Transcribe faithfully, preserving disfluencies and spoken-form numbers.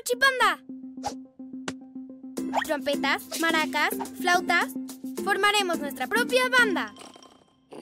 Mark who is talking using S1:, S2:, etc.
S1: Mochipanda. Trompetas, maracas, flautas. Formaremos nuestra propia banda.